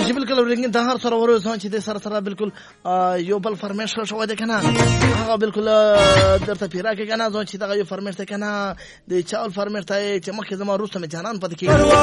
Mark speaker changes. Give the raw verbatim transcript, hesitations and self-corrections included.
Speaker 1: چې بالکل ورنګ د هر سره ورو ځان چې د سره سره بالکل یو بل فرمیش شو ده کنه هغه بالکل درته پیرا کې کنه ځان چې دا یو فرمیش ته کنه د چاول فرمیش ته چې مخکې زما روسته مې جانان پد کې